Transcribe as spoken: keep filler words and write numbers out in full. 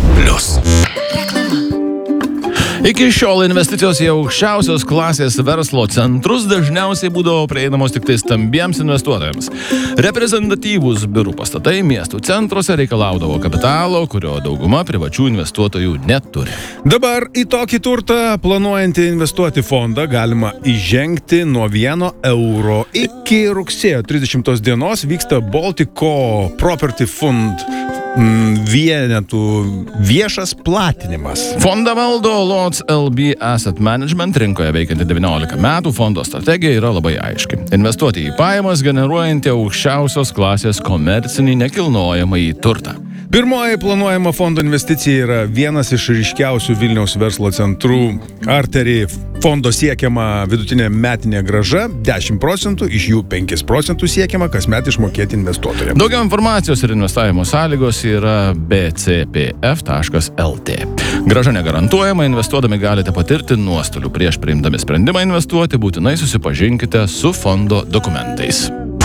plius. Iki šiol investicijos į aukščiausios klasės verslo centrus dažniausiai būdavo prieinamos tik tai stambiems investuotojams. Reprezentatyvūs biurų pastatai miestų centruose reikalaudavo kapitalo, kurio dauguma privačių investuotojų neturi. Dabar į tokį turtą planuojantį investuoti fondą galima įžengti nuo vieno euro. Iki rugsėjo trisdešimtos dienos vyksta Baltico Property Fund vienetų viešas platinimas. Fondą valdo Lords L B Asset Management, rinkoje veikianti devyniolika metų, fondo strategija yra labai aiški. Investuoti į pajamas generuojantį aukščiausios klasės komercinį nekilnojamąjį turtą. Pirmoji planuojama fondo investicija yra vienas iš ryškiausių Vilniaus verslo centrų. Artery fondo siekiama vidutinė metinė grąža dešimt procentų, iš jų penkis procentus siekiama kasmet išmokėti investuotojams. Daugiau informacijos ir investavimo sąlygos yra b c p f taškas l t. Grąža negarantuojama, investuodami galite patirti nuostolių. Prieš priimdami sprendimą investuoti būtinai susipažinkite su fondo dokumentais.